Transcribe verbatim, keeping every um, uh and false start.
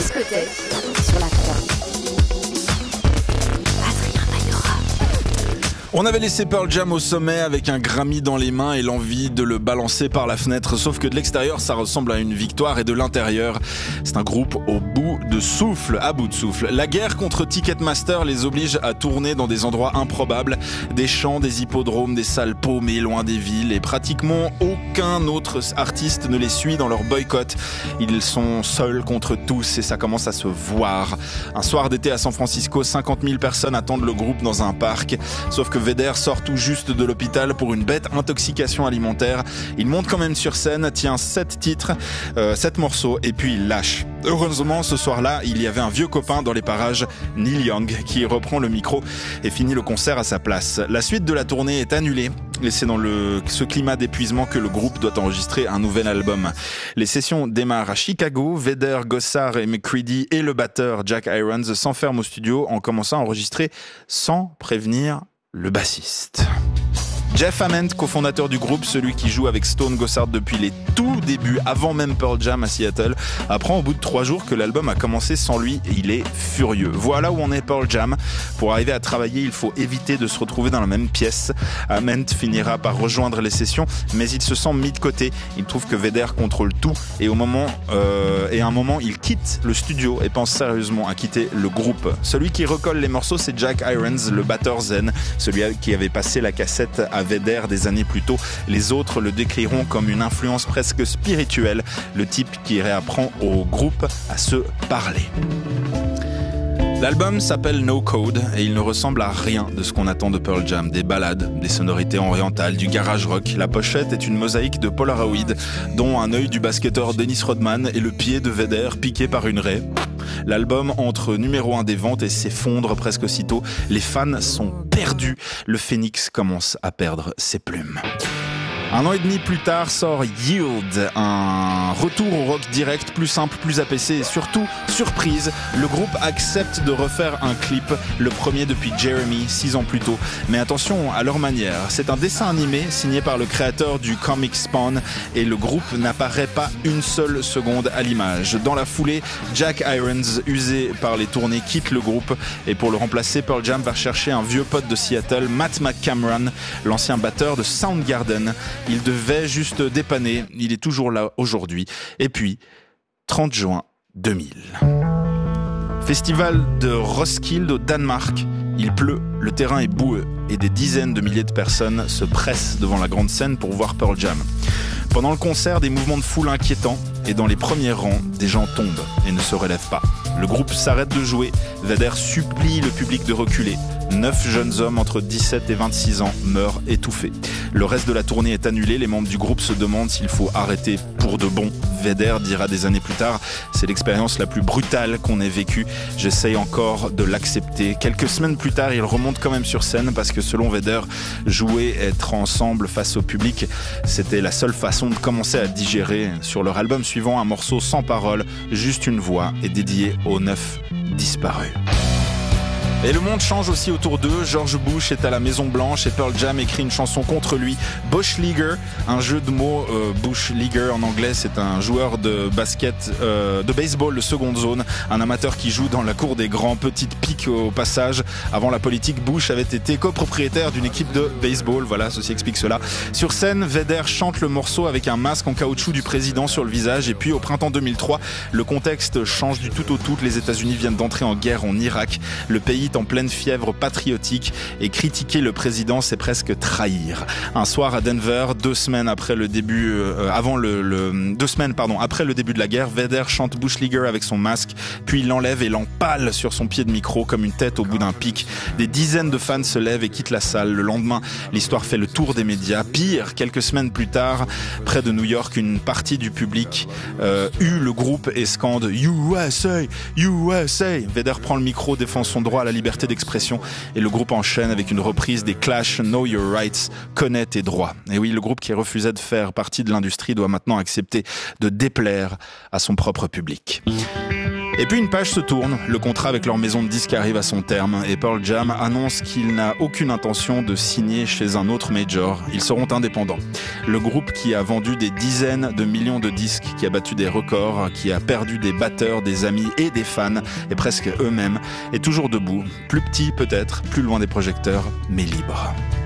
discothèque sur la trois. On avait laissé Pearl Jam au sommet avec un Grammy dans les mains et l'envie de le balancer par la fenêtre, sauf que de l'extérieur ça ressemble à une victoire et de l'intérieur c'est un groupe au bout de souffle, à bout de souffle. La guerre contre Ticketmaster les oblige à tourner dans des endroits improbables, des champs, des hippodromes, des salles paumées loin des villes, et pratiquement aucun autre artiste ne les suit dans leur boycott. Ils sont seuls contre tous et ça commence à se voir. Un soir d'été à San Francisco, cinquante mille personnes attendent le groupe dans un parc, sauf que Vedder sort tout juste de l'hôpital pour une bête intoxication alimentaire. Il monte quand même sur scène, tient sept titres, euh, sept morceaux et puis il lâche. Heureusement, ce soir-là, il y avait un vieux copain dans les parages, Neil Young, qui reprend le micro et finit le concert à sa place. La suite de la tournée est annulée et c'est dans le, ce climat d'épuisement que le groupe doit enregistrer un nouvel album. Les sessions démarrent à Chicago. Vedder, Gossard et McCready et le batteur Jack Irons s'enferment au studio en commençant à enregistrer sans prévenir le bassiste. Jeff Ament, cofondateur du groupe, celui qui joue avec Stone Gossard depuis les tout débuts, avant même Pearl Jam à Seattle, apprend au bout de trois jours que l'album a commencé sans lui et il est furieux. Voilà où en est Pearl Jam. Pour arriver à travailler, il faut éviter de se retrouver dans la même pièce. Ament finira par rejoindre les sessions, mais il se sent mis de côté. Il trouve que Vedder contrôle tout et au moment euh, et à un moment, il quitte le studio et pense sérieusement à quitter le groupe. Celui qui recolle les morceaux, c'est Jack Irons, le batteur zen, celui qui avait passé la cassette à Vedder des années plus tôt. Les autres le décriront comme une influence presque spirituelle, le type qui réapprend au groupe à se parler. L'album s'appelle No Code et il ne ressemble à rien de ce qu'on attend de Pearl Jam. Des ballades, des sonorités orientales, du garage rock. La pochette est une mosaïque de Polaroid, dont un œil du basketteur Dennis Rodman et le pied de Vedder piqué par une raie. L'album entre numéro un des ventes et s'effondre presque aussitôt. Les fans sont perdus. Le phénix commence à perdre ses plumes. Un an et demi plus tard sort Yield, un retour au rock direct, plus simple, plus apaisé et surtout, surprise, le groupe accepte de refaire un clip, le premier depuis Jeremy, six ans plus tôt. Mais attention à leur manière, c'est un dessin animé signé par le créateur du comic Spawn et le groupe n'apparaît pas une seule seconde à l'image. Dans la foulée, Jack Irons, usé par les tournées, quitte le groupe et pour le remplacer, Pearl Jam va chercher un vieux pote de Seattle, Matt McCameron, l'ancien batteur de Soundgarden. Il devait juste dépanner, il est toujours là aujourd'hui. Et puis, trente juin deux mille. Festival de Roskilde au Danemark. Il pleut, le terrain est boueux et des dizaines de milliers de personnes se pressent devant la grande scène pour voir Pearl Jam. Pendant le concert, des mouvements de foule inquiétants et dans les premiers rangs, des gens tombent et ne se relèvent pas. Le groupe s'arrête de jouer, Vedder supplie le public de reculer. Neuf jeunes hommes entre dix-sept et vingt-six ans meurent étouffés. Le reste de la tournée est annulé, les membres du groupe se demandent s'il faut arrêter pour de bon. Vedder dira des années plus tard, c'est l'expérience la plus brutale qu'on ait vécue, j'essaye encore de l'accepter. Quelques semaines plus tard, il remonte quand même sur scène parce que selon Vedder, jouer, être ensemble face au public, c'était la seule façon de commencer à digérer. Sur leur album suivant, un morceau sans parole, juste une voix, est dédié aux neuf disparus. Et le monde change aussi autour d'eux. George Bush est à la Maison Blanche et Pearl Jam écrit une chanson contre lui. Bush Leaguer, un jeu de mots. Euh, Bush Leaguer en anglais, c'est un joueur de basket, euh, de baseball de seconde zone, un amateur qui joue dans la cour des grands. Petite pique au passage. Avant la politique, Bush avait été copropriétaire d'une équipe de baseball. Voilà, ceci explique cela. Sur scène, Vedder chante le morceau avec un masque en caoutchouc du président sur le visage. Et puis au printemps deux mille trois, le contexte change du tout au tout. Les États-Unis viennent d'entrer en guerre en Irak. Le pays en pleine fièvre patriotique et critiquer le président, c'est presque trahir. Un soir à Denver, deux semaines après le début, euh, avant le, le, deux semaines pardon, après le début de la guerre, Vedder chante Bush Leaguer avec son masque, puis il l'enlève et l'empale sur son pied de micro comme une tête au bout d'un pic. Des dizaines de fans se lèvent et quittent la salle. Le lendemain, l'histoire fait le tour des médias. Pire, quelques semaines plus tard, près de New York, une partie du public euh, hue le groupe et scande U S A, U S A. Vedder prend le micro, défend son droit à la liberté d'expression et le groupe enchaîne avec une reprise des Clash, Know Your Rights, connais tes droits. Et oui, le groupe qui refusait de faire partie de l'industrie doit maintenant accepter de déplaire à son propre public. Et puis une page se tourne, le contrat avec leur maison de disques arrive à son terme et Pearl Jam annonce qu'il n'a aucune intention de signer chez un autre major. Ils seront indépendants. Le groupe qui a vendu des dizaines de millions de disques, qui a battu des records, qui a perdu des batteurs, des amis et des fans, et presque eux-mêmes, est toujours debout, plus petit peut-être, plus loin des projecteurs, mais libre.